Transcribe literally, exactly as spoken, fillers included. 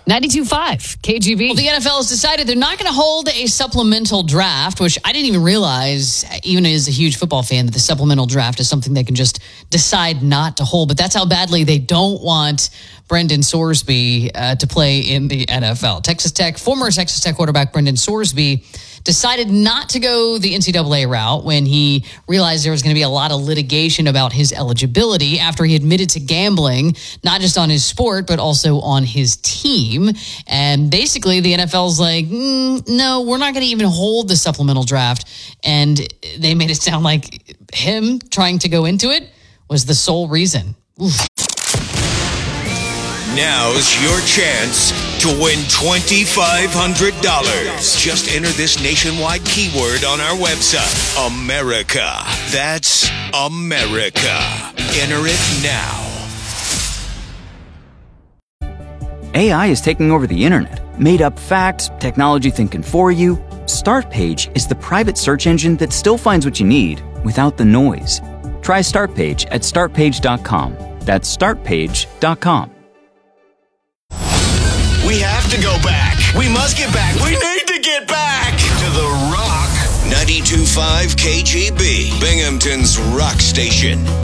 ninety-two point five K G B. Well, the N F L has decided they're not going to hold a supplemental draft, which I didn't even realize, even as a huge football fan, that the supplemental draft is something they can just decide not to hold. But that's how badly they don't want Brendan Sorsby uh, to play in the N F L. Texas Tech, former Texas Tech quarterback Brendan Sorsby decided not to go the N C double A route when he realized there was going to be a lot of litigation about his eligibility after he admitted to gambling, not just on his sport, but also on his team. And basically, the N F L's like, mm, no, we're not going to even hold the supplemental draft. And they made it sound like him trying to go into it was the sole reason. Oof. Now's your chance to win twenty-five hundred dollars. Just enter this nationwide keyword on our website, America. That's America. Enter it now. A I is taking over the internet. Made up facts, technology thinking for you. Startpage is the private search engine that still finds what you need without the noise. Try Startpage at start page dot com. That's start page dot com. We have to go back. We must get back. We need to get back to The Rock. ninety-two point five K G B, Binghamton's rock station.